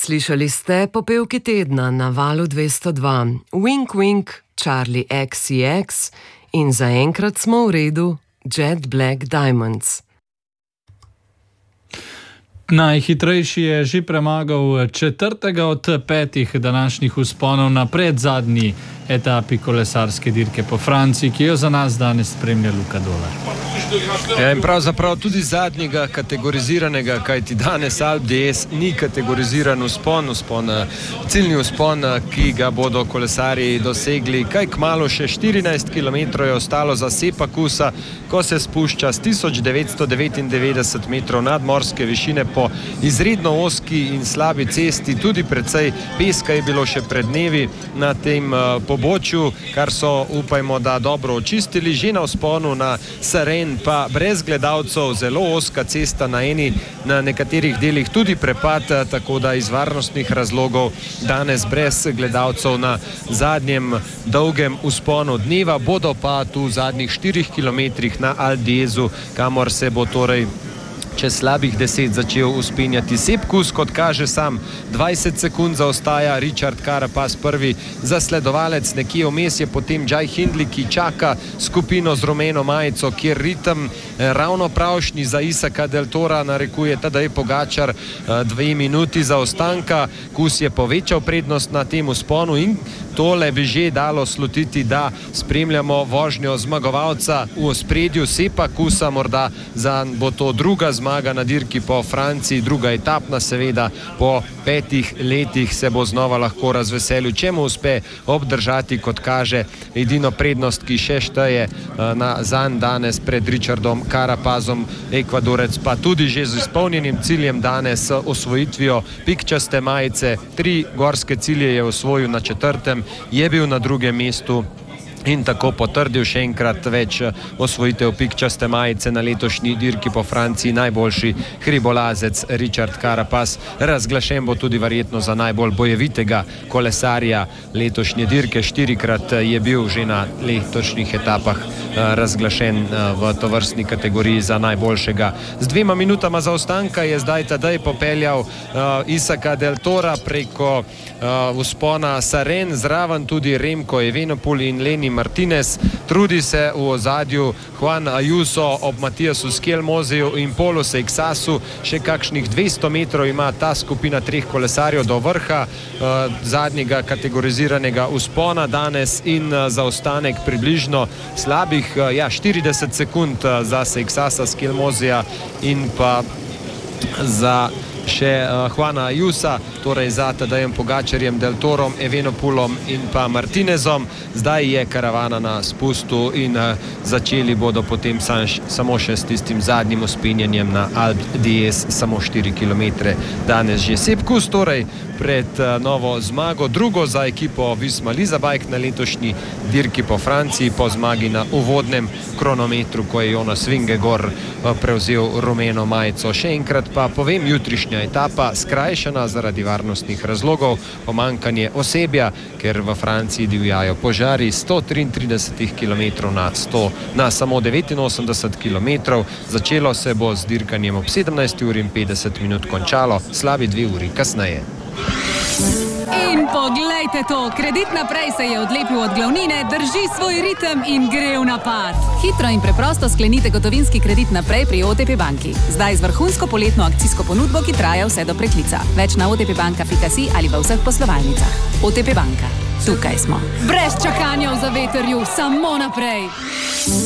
Slišali ste popevki tedna na Valu 202, Wink Wink, Charlie XCX in zaenkrat smo v redu Jet Black Diamonds. Najhitrejši je že premagal četrtega od 5 današnjih vzponov na predzadnji etapi kolesarske dirke po Franciji, ki jo za nas danes spremlja Luka Dolar. Ja, in pravzaprav tudi zadnjega kategoriziranega, kajti danes Alpe d'Huez ni kategoriziran vzpon, ciljni vzpon, ki ga bodo kolesarji dosegli. Kaj kmalu, še 14 km je ostalo za Sepa Kusa, ko se spušča s 1999 metrov nadmorske višine po izredno ozki in slabi cesti. Tudi precej peska je bilo še pred dnevi na tem pobočju, kar so, upajmo, da dobro očistili. Že na vzponu na Saren pa brez gledalcev, zelo ozka cesta na nekaterih delih tudi prepad, tako da iz varnostnih razlogov danes brez gledalcev na zadnjem dolgem vzponu dneva. Bodo pa tu v zadnjih 4 kilometrih na Alpe d'Huezu, kamor se bo torej čez slabih 10 začel vzpenjati Sepp Kuss, kot kaže sam 20 sekund zaostaja Richard Carapaz prvi zasledovalec, nekje vmes je potem Jai Hindley, ki čaka skupino z rumeno majico, kjer ritem ravno pravšnji za Isaka Del Tora narekuje Tadej Pogačar 2 minuti zaostanka. Kuss je povečal prednost na tem vzponu in tole bi že dalo slutiti, da spremljamo vožnjo zmagovalca v ospredju Seppa Kussa. Morda bo to druga zmaga na dirki po Franciji, druga etapna seveda. Po 5 letih se bo znova lahko razveselil, če mu uspe obdržati, kot kaže, edino prednost, ki še šteje zanj danes pred Richardom Carapazom. Ekvadorec pa tudi že z izpolnjenim ciljem danes, osvojitvijo pikčaste majice. 3 gorske cilje je osvojil, na 4. je bil na 2. mestu in tako potrdil še enkrat več osvojitev pikčaste majice na letošnji dirki po Franciji. Najboljši hribolazec Richard Carapaz, razglašen bo tudi verjetno za najbolj bojevitega kolesarja letošnje dirke. 4-krat je bil že na letošnjih etapah razglašen v tovrstni kategoriji za najboljšega. Z 2 minutama zaostanka je zdaj Tadej popeljal Isaka Del Tora preko vzpona Saren, zraven tudi Remco Evenepoel in Lenny Martinez. Trudi se v ozadju Juan Ayuso ob Matiasu Skelmozeju in Polu Seixasu. Še kakšnih 200 metrov ima ta skupina 3 kolesarjev do vrha zadnjega kategoriziranega vzpona danes in zaostanek približno slabih 40 sekund za Seixasa, Skelmozeja in pa za še Juana Ayusa, torej za Tadejem Pogačarjem, Del Torom, Evenepoelom in pa Martinezom. Zdaj je karavana na spustu in začeli bodo potem samo še s tistim zadnjim vzpenjanjem na Alpe d'Huez, samo 4 km. Danes že Sepp Kuss, torej pred novo zmago, drugo za ekipo Visma Leasebike na letošnji dirki po Franciji, po zmagi na uvodnem kronometru, ko je Jonas Vingegaard prevzel rumeno majico. Še enkrat pa povem, jutrišnja etapa skrajšana zaradi varnostnih razlogov, pomanjkanje osebja, ker v Franciji divjajo požari. 133 km na samo 89 km. Začelo se bo z dirkanjem ob 17:50, končalo slabi 2 uri kasneje. In poglejte to, Kredit Naprej se je odlepil od glavnine, drži svoj ritem in gre v napad. Hitro in preprosto sklenite gotovinski kredit naprej pri OTP banki. Zdaj z vrhunsko poletno akcijsko ponudbo, ki traja vse do preklica. Več na otpbanka.si ali v vseh poslovalnicah. OTP banka. Tukaj smo. Brez čakanja v zavetrju, samo naprej.